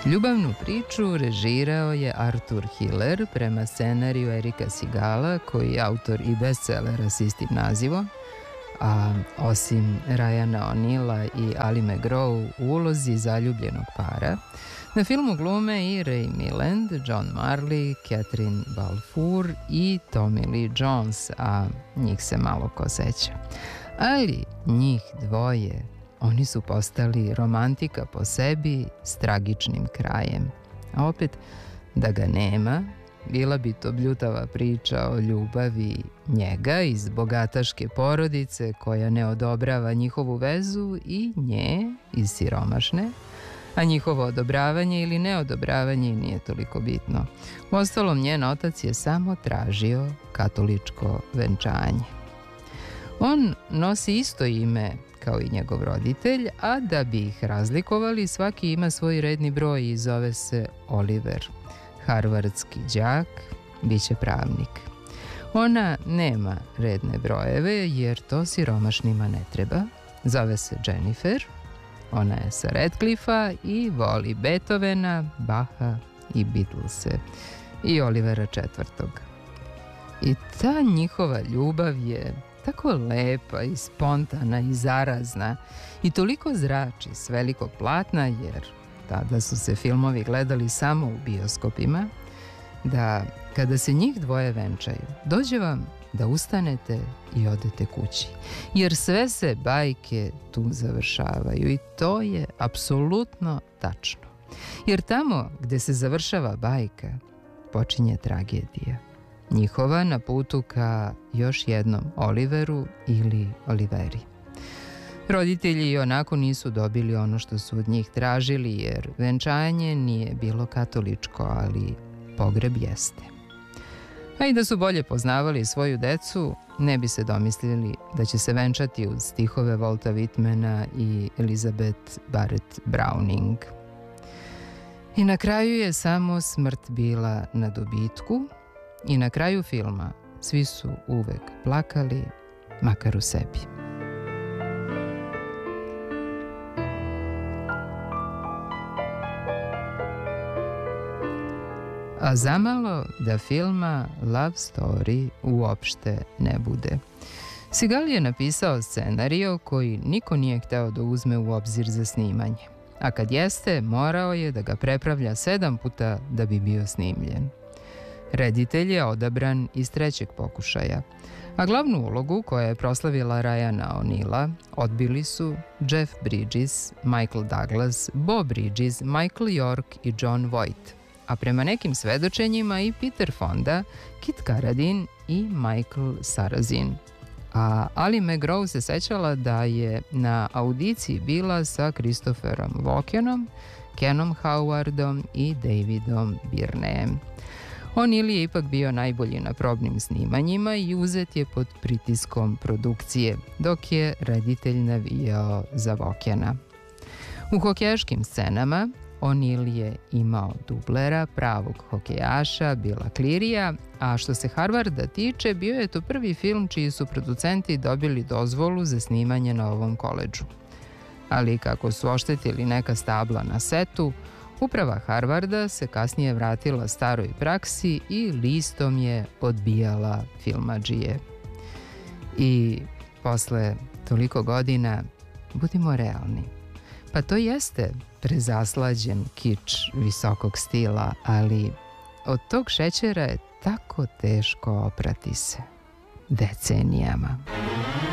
Ljubavnu priču režirao je Arthur Hiller prema scenariju Erika Sigala, koji je autor i bestsellera s istim nazivom, a osim Ryana O'Neala i Ali McGraw u ulozi zaljubljenog para, na filmu glume i Ray Milland, John Marley, Catherine Balfour i Tommy Lee Jones, a njih se malo ko seća. Ali njih dvoje, oni su postali romantika po sebi s tragičnim krajem. A opet, da ga nema, bila bi to bljutava priča o ljubavi njega iz bogataške porodice koja ne odobrava njihovu vezu i nje iz siromašne, a njihovo odobravanje ili neodobravanje nije toliko bitno. Uostalom, njen otac je samo tražio katoličko venčanje. On nosi isto ime kao i njegov roditelj, a da bi ih razlikovali, svaki ima svoj redni broj i zove se Oliver. Harvardski đak, bit će pravnik. Ona nema redne brojeve jer to siromašnima ne treba. Zove se Jennifer, ona je sa Radcliffe-a i voli Beethovena, Baha i Beatlese i Olivera IV. I ta njihova ljubav je tako lepa i spontana i zarazna i toliko zrači s velikog platna, jer tada su se filmovi gledali samo u bioskopima, da kada se njih dvoje venčaju, dođe vam da ustanete i odete kući. Jer sve se bajke tu završavaju i to je apsolutno tačno. Jer tamo gde se završava bajka, počinje tragedija. Njihova na putu ka još jednom Oliveru ili Oliveri. Roditelji i onako nisu dobili ono što su od njih tražili, jer venčanje nije bilo katoličko, ali pogreb jeste. A i da su bolje poznavali svoju decu, ne bi se domislili da će se venčati uz stihove Walta Whitmana i Elizabeth Barrett Browning. I na kraju je samo smrt bila na dobitku i na kraju filma svi su uvek plakali, makar u sebi. A zamalo da filma Love Story uopšte ne bude. Segal je napisao scenario koji niko nije hteo da uzme u obzir za snimanje. A kad jeste, morao je da ga prepravlja 7 puta da bi bio snimljen. Reditelj je odabran iz 3. pokušaja, a glavnu ulogu koja je proslavila Ryana O'Neala odbili su Jeff Bridges, Michael Douglas, Bo Bridges, Michael York i John Voight, a prema nekim svedočenjima i Peter Fonda, Kit Carradine i Michael Sarrazin. A Ali McGraw se sećala da je na audiciji bila sa Christopherom Walkenom, Kenom Howardom i Davidom Byrneem. O'Neill je ipak bio najbolji na probnim snimanjima i uzet je pod pritiskom produkcije, dok je reditelj navijao za Walkena. U hokejaškim scenama O'Neill je imao dublera, pravog hokejaša, Billa Clearya, a što se Harvarda tiče, bio je to prvi film čiji su producenti dobili dozvolu za snimanje na ovom koledžu. Ali kako su oštetili neka stabla na setu, uprava Harvarda se kasnije vratila staroj praksi i listom je odbijala filmadžije. I posle toliko godina, budimo realni, pa to jeste prezaslađen kič visokog stila, ali od tog šećera je tako teško oprati se decenijama.